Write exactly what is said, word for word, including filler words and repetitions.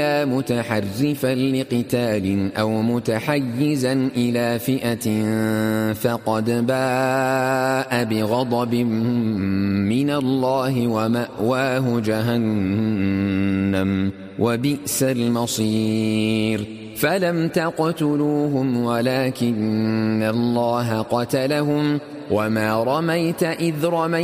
متحرفا لقتال أو متحيزا إلى فئة فقد باء بغضب من الله ومأواه جهنم وبئس المصير. فلم تقتلوهم ولكن الله قتلهم وما رميت إذ رميت